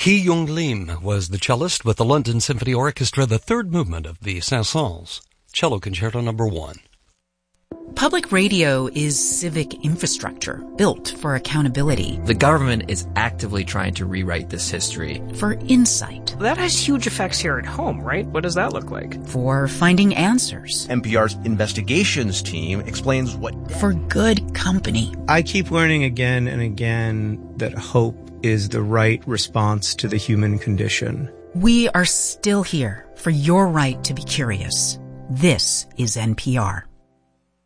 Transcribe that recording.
Hee-Young Lim was the cellist with the London Symphony Orchestra, the third movement of the Saint-Saëns, Cello Concerto No. 1. Public radio is civic infrastructure built for accountability. The government is actively trying to rewrite this history. For insight. That has huge effects here at home, right? What does that look like? For finding answers. NPR's investigations team explains what... For good company. I keep learning again and again that hope is the right response to the human condition. We are still here for your right to be curious. This is NPR.